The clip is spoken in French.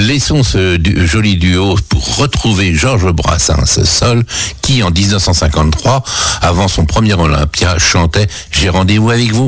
Laissons ce joli duo pour retrouver Georges Brassens seul, qui en 1953, avant son premier Olympia, chantait « J'ai rendez-vous avec vous ».